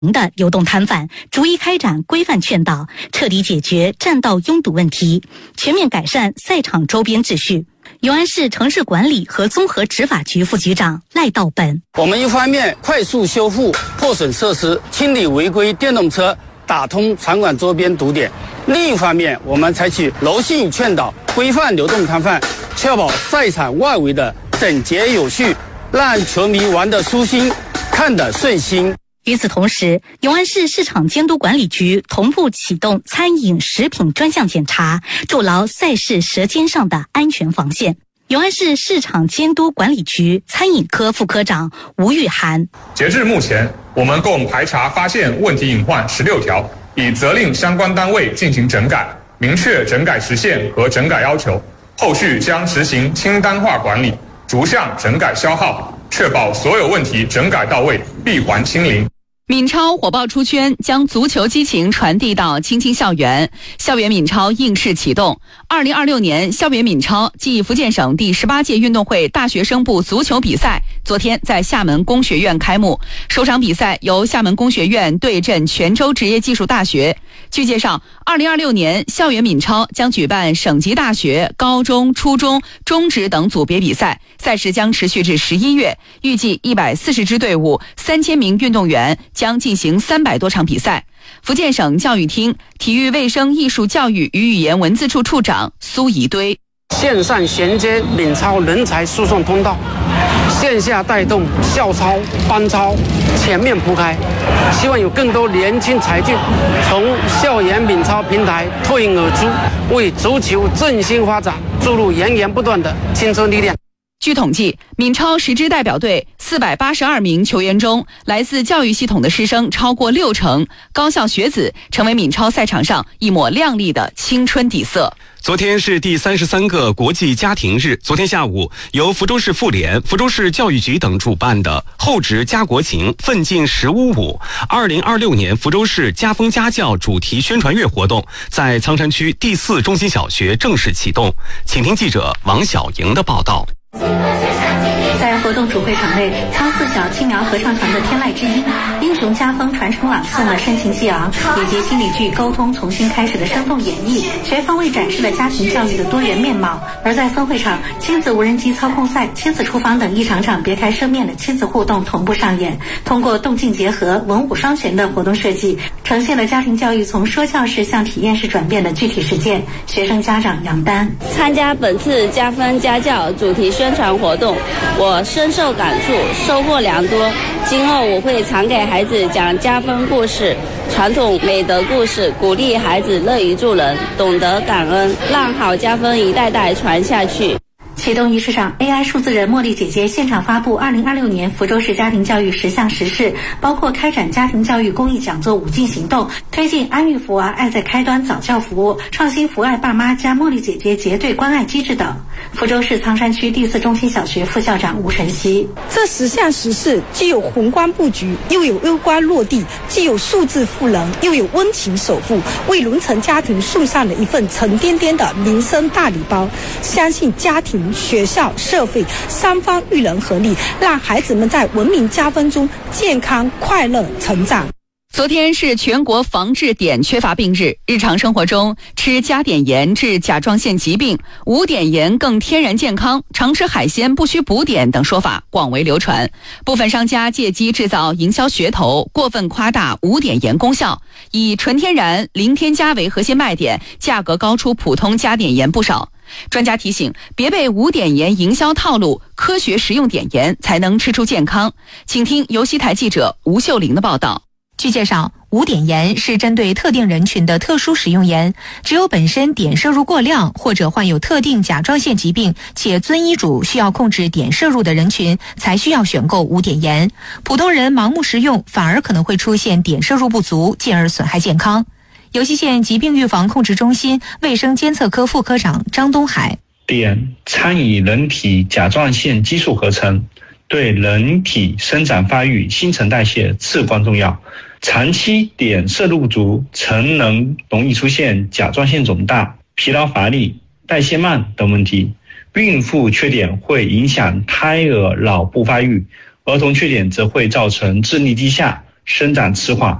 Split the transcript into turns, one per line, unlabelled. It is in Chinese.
的流动摊贩，逐一开展规范劝导，彻底解决占道拥堵问题，全面改善赛场周边秩序。永安市城市管理和综合执法局副局长赖道本：
我们一方面快速修复破损设施，清理违规电动车，打通场馆周边堵点；另一方面，我们采取柔性劝导，规范流动摊贩，确保赛场外围的整洁有序，让球迷玩得舒心，看得顺心。
与此同时，永安市市场监督管理局同步启动餐饮食品专项检查，筑牢赛事舌尖上的安全防线。永安市市场监督管理局餐饮科副科长吴玉涵：
截至目前，我们共排查发现问题隐患16条，已责令相关单位进行整改，明确整改时限和整改要求，后续将实行清单化管理，逐项整改消耗，确保所有问题整改到位，闭环清零。
闽超火爆出圈，将足球激情传递到青青校园。校园闽超应试启动。2026年校园闽超暨福建省第18届运动会大学生部足球比赛昨天在厦门工学院开幕。首场比赛由厦门工学院对阵泉州职业技术大学。据介绍，2026年校园闽超将举办省级大学、高中、初中、中职等组别比赛，赛事将持续至11月。预计140支队伍、3000名运动员将进行300多场比赛。福建省教育厅体育卫生艺术教育与语言文字处处长苏怡堆：
线上衔接闽超人才输送通道，线下带动校超、班超全面铺开，希望有更多年轻才俊从校园闽超平台脱颖而出，为足球振兴发展注入源源不断的青春力量。
据统计，闽超10支代表队482名球员中，来自教育系统的师生超过60%，高校学子成为闽超赛场上一抹亮丽的青春底色。
昨天是第33个国际家庭日。昨天下午，由福州市妇联、福州市教育局等主办的厚植家国情奋进15舞2026年福州市家风家教主题宣传月活动在苍山区第4中心小学正式启动。请听记者王小莹的报道。
在活动主会场内，苍四小青苗合唱团的《天籁之音》英雄家风传承朗诵了深情激昂，以及心理剧沟通重新开始的生动演绎，全方位展示了家庭教育的多元面貌。而在分会场，亲子无人机操控赛、亲子厨房等一场场别开生面的亲子互动同步上演。通过动静结合、文武双全的活动设计，呈现了家庭教育从说教式向体验式转变的具体实践。学生家长杨丹：
参加本次家风家教主题宣传活动，我深受感触，收获良多。今后我会常给孩子讲家风故事、传统美德故事，鼓励孩子乐于助人，懂得感恩，让好家风一代代传下去。
启动仪式上 ，AI 数字人茉莉姐姐现场发布2026年福州市家庭教育10项实事，包括开展家庭教育公益讲座5进行动，推进安育福娃爱在开端早教服务，创新福爱爸妈加茉莉姐姐结对关爱机制等。福州市苍山区第4中心小学副校长吴晨曦：
这10项实事既有宏观布局，又有微观落地，既有数字赋能，又有温情守护，为沦层家庭送上了一份沉甸甸的民生大礼包。相信家庭、学校、社会3方育人合力，让孩子们在文明家风中健康快乐成长。
昨天是全国防治碘缺乏病日，日常生活中吃加碘盐治甲状腺疾病，无碘盐更天然健康，常吃海鲜不需补碘等说法广为流传。部分商家借机制造营销噱头，过分夸大无碘盐功效，以纯天然零添加为核心卖点，价格高出普通加碘盐不少。专家提醒，别被无碘盐营销套路，科学食用碘盐才能吃出健康。请听游戏台记者吴秀玲的报道。
据介绍，无碘盐是针对特定人群的特殊食用盐，只有本身碘摄入过量或者患有特定甲状腺疾病且遵医嘱需要控制碘摄入的人群才需要选购无碘盐。普通人盲目食用反而可能会出现碘摄入不足，进而损害健康。尤溪县疾病预防控制中心卫生监测科副科长张东海：
碘参与人体甲状腺激素合成，对人体生长发育、新陈代谢至关重要。长期碘摄入不足，曾容易出现甲状腺肿大、疲劳乏力、代谢慢等问题。孕妇缺碘会影响胎儿脑部发育，儿童缺碘则会造成智力低下、 生长迟缓。